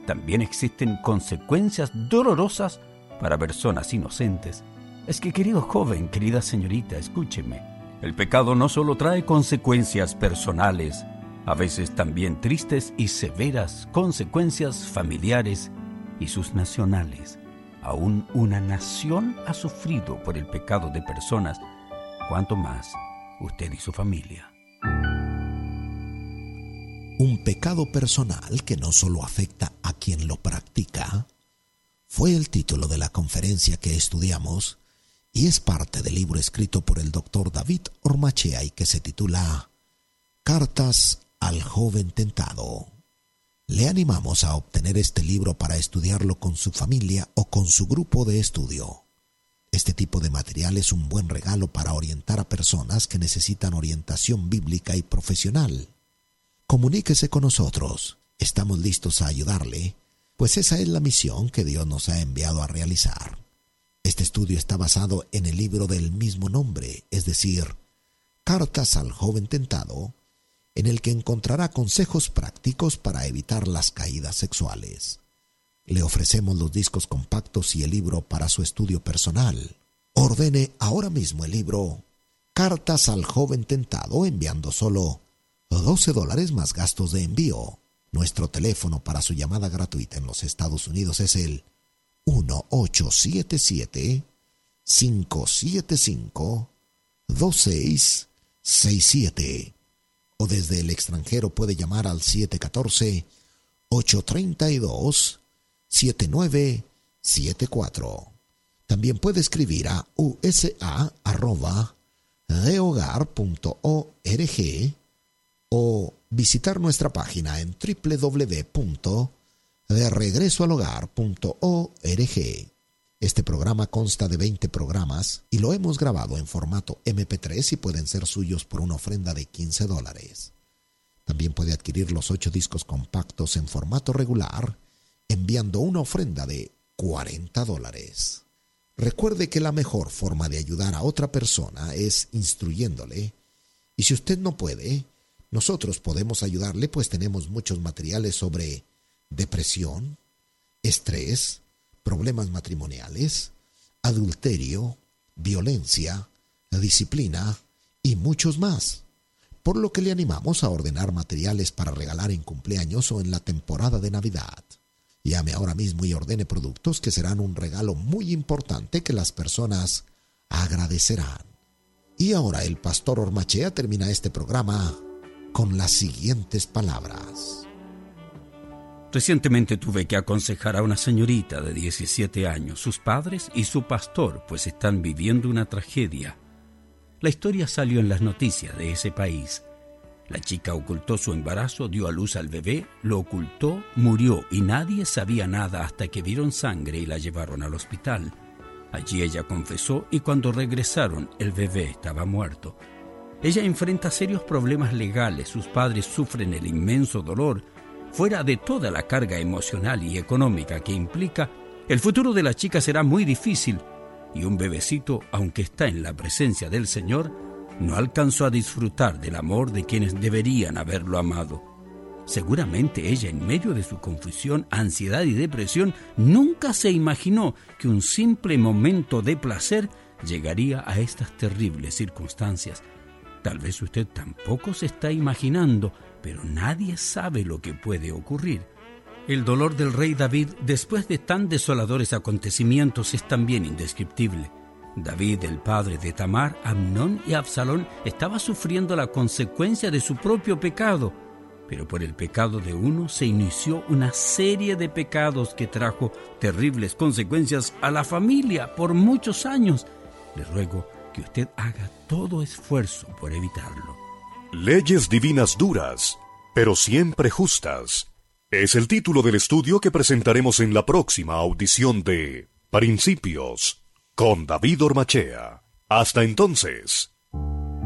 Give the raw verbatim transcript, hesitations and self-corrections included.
también existen consecuencias dolorosas para personas inocentes. Es que, querido joven, querida señorita, escúcheme. El pecado no solo trae consecuencias personales, a veces también tristes y severas consecuencias familiares y sus nacionales. Aún una nación ha sufrido por el pecado de personas, cuanto más usted y su familia. Un pecado personal que no solo afecta a quien lo practica, fue el título de la conferencia que estudiamos y es parte del libro escrito por el doctor David Ormachea y que se titula Cartas al joven tentado. Le animamos a obtener este libro para estudiarlo con su familia o con su grupo de estudio. Este tipo de material es un buen regalo para orientar a personas que necesitan orientación bíblica y profesional. Comuníquese con nosotros. Estamos listos a ayudarle, pues esa es la misión que Dios nos ha enviado a realizar. Este estudio está basado en el libro del mismo nombre, es decir, Cartas al joven tentado, en el que encontrará consejos prácticos para evitar las caídas sexuales. Le ofrecemos los discos compactos y el libro para su estudio personal. Ordene ahora mismo el libro Cartas al joven tentado enviando solo doce dólares más gastos de envío. Nuestro teléfono para su llamada gratuita en los Estados Unidos es el uno ocho siete siete, cinco siete cinco, dos seis seis siete. O desde el extranjero puede llamar al siete uno cuatro, ocho tres dos, siete nueve siete cuatro. También puede escribir a u s a arroba de hogar punto org o visitar nuestra página en doble u doble u doble u punto de regreso al hogar punto org. Este programa consta de veinte programas y lo hemos grabado en formato eme pe tres y pueden ser suyos por una ofrenda de quince dólares. También puede adquirir los ocho discos compactos en formato regular enviando una ofrenda de cuarenta dólares. Recuerde que la mejor forma de ayudar a otra persona es instruyéndole, y si usted no puede, nosotros podemos ayudarle, pues tenemos muchos materiales sobre depresión, estrés, problemas matrimoniales, adulterio, violencia, disciplina y muchos más. Por lo que le animamos a ordenar materiales para regalar en cumpleaños o en la temporada de Navidad. Llame ahora mismo y ordene productos que serán un regalo muy importante que las personas agradecerán. Y ahora el pastor Ormachea termina este programa con las siguientes palabras. Recientemente tuve que aconsejar a una señorita de diecisiete años, sus padres y su pastor, pues están viviendo una tragedia. La historia salió en las noticias de ese país. La chica ocultó su embarazo, dio a luz al bebé, lo ocultó, murió y nadie sabía nada hasta que vieron sangre y la llevaron al hospital. Allí ella confesó y cuando regresaron el bebé estaba muerto. Ella enfrenta serios problemas legales, sus padres sufren el inmenso dolor. Fuera de toda la carga emocional y económica que implica, el futuro de la chica será muy difícil y un bebecito, aunque está en la presencia del Señor, no alcanzó a disfrutar del amor de quienes deberían haberlo amado. Seguramente ella, en medio de su confusión, ansiedad y depresión, nunca se imaginó que un simple momento de placer llegaría a estas terribles circunstancias. Tal vez usted tampoco se está imaginando, pero nadie sabe lo que puede ocurrir. El dolor del rey David después de tan desoladores acontecimientos es también indescriptible. David, el padre de Tamar, Amnón y Absalón, estaba sufriendo la consecuencia de su propio pecado, pero por el pecado de uno se inició una serie de pecados que trajo terribles consecuencias a la familia por muchos años. Le ruego que usted haga todo esfuerzo por evitarlo. Leyes divinas duras, pero siempre justas. Es el título del estudio que presentaremos en la próxima audición de Principios con David Ormachea. Hasta entonces.